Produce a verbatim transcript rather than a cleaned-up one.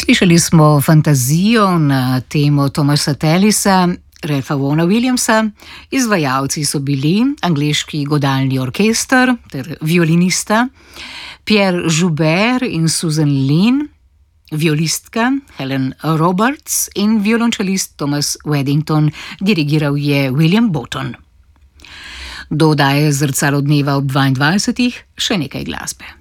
Slišali smo fantazijo na temo Thomasa Tallisa, Ralpha Vaughna Williamsa. Izvajalci so bili angleški godalni orkester ter violinista Pierre Joubert in Susan Lin, violistka Helen Roberts in violončelist Thomas Waddington, dirigiral je William Botton. Do oddaje Zrcalo dneva ob dvaindvajsetih še nekaj glasbe.